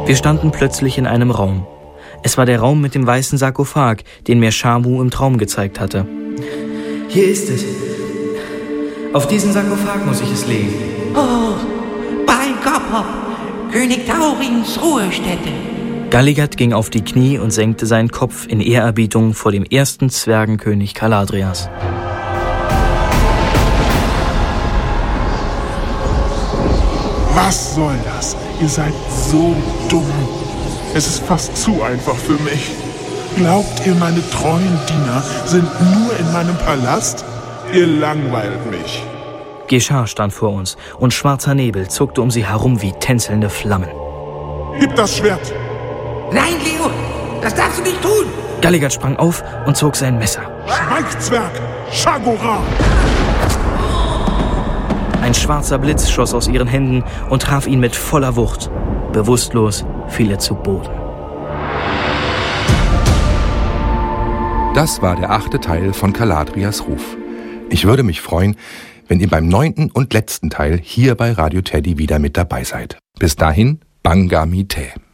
Wir standen plötzlich in einem Raum. Es war der Raum mit dem weißen Sarkophag, den mir Shamu im Traum gezeigt hatte. Hier ist es. Auf diesen Sarkophag muss ich es legen. Oh, bei Gopop, König Taurins Ruhestätte. Galligat ging auf die Knie und senkte seinen Kopf in Ehrerbietung vor dem ersten Zwergenkönig Caladrias. Was soll das? Ihr seid so dumm. Es ist fast zu einfach für mich. Glaubt ihr, meine treuen Diener sind nur in meinem Palast? Ihr langweilt mich. Geschah stand vor uns und schwarzer Nebel zuckte um sie herum wie tänzelnde Flammen. Gib das Schwert! Nein, Leo, das darfst du nicht tun. Galligat sprang auf und zog sein Messer. Schweig, Zwerg! Shagora! Ein schwarzer Blitz schoss aus ihren Händen und traf ihn mit voller Wucht. Bewusstlos fiel er zu Boden. Das war der 8. Teil von Caladrias Ruf. Ich würde mich freuen, wenn ihr beim 9. und letzten Teil hier bei Radio Teddy wieder mit dabei seid. Bis dahin, Banga Mite.